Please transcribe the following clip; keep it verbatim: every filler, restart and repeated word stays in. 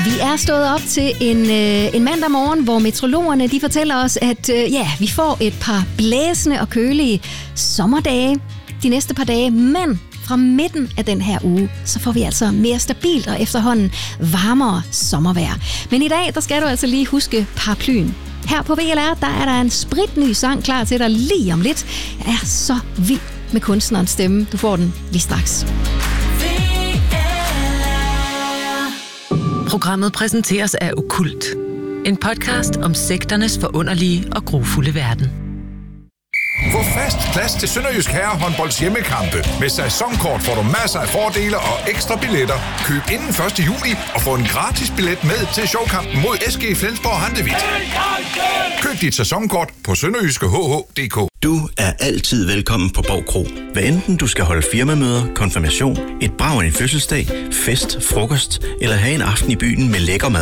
Vi er stået op til en, øh, en mandag morgen, hvor meteorologerne de fortæller os, at øh, ja, vi får et par blæsende og kølige sommerdage de næste par dage, men fra midten af den her uge, så får vi altså mere stabilt og efterhånden varmere sommervejr. Men i dag, der skal du altså lige huske paraplyen. Her på V L R, der er der en spritny sang klar til dig lige om lidt. Jeg er så vild med kunstnerens stemme. Du får den lige straks. Programmet præsenteres af Okkult. En podcast om sekternes forunderlige og grufulde verden. Få fast plads til Sønderjysk Herrehåndbolds hjemmekampe. Med sæsonkort får du masser af fordele og ekstra billetter. Køb inden første juli og få en gratis billet med til showkampen mod S G Flensborg Handewitt. Køb dit sæsonkort på sønderjyske h h punktum d k. Du er altid velkommen på Borg Kro. Hvad enten du skal holde firmamøder, konfirmation, et brag af en fødselsdag, fest, frokost eller have en aften i byen med lækker mad,